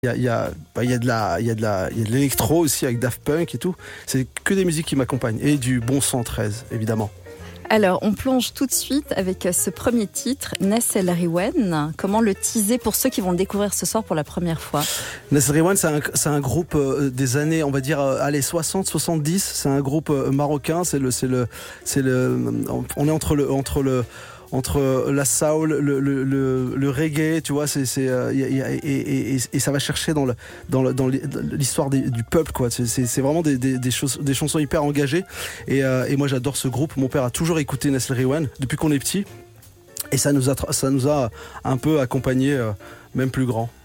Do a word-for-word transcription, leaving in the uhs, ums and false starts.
Il y a, il y a, bah, il y a de la, il y a de la, il y a de l'électro aussi avec Daft Punk et tout. C'est que des musiques qui m'accompagnent et du bon cent treize évidemment. Alors, on plonge tout de suite avec ce premier titre, Ness El Riwen. Comment le teaser pour ceux qui vont le découvrir ce soir pour la première fois? Ness El Riwen, c'est un, c'est un groupe euh, des années, on va dire, euh, allez, soixante soixante-dix. C'est un groupe euh, marocain. C'est le, c'est le, c'est le, on est entre le, entre le, entre la soul, le, le, le, le reggae, tu vois, c'est, c'est, euh, y a, y a, et, et, et, et ça va chercher dans, le, dans, le, dans l'histoire des, du peuple, quoi. C'est, c'est, c'est vraiment des, des, des, choses, des chansons hyper engagées. Et, euh, et moi, j'adore ce groupe. Mon père a toujours écouté Ness El Riwen depuis qu'on est petit. Et ça nous a, ça nous a un peu accompagnés, euh, même plus grand.